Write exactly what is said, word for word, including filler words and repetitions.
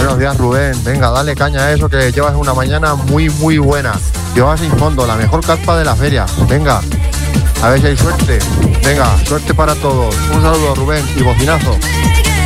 Buenos días, Rubén. Venga, dale caña a eso, que llevas una mañana muy, muy buena. Llevas sin fondo, la mejor carpa de la feria. Venga, a ver si hay suerte. Venga, suerte para todos. Un saludo, Rubén, y bocinazo.